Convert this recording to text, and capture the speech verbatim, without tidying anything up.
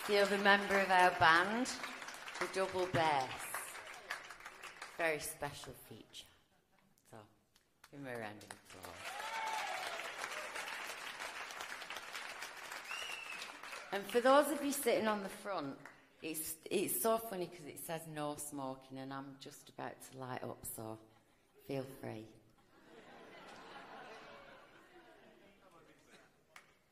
The other member of our band, the double bass. Very special feature. So, give him a round of applause. And for those of you sitting on the front, it's it's so funny because it says no smoking, and I'm just about to light up, so feel free.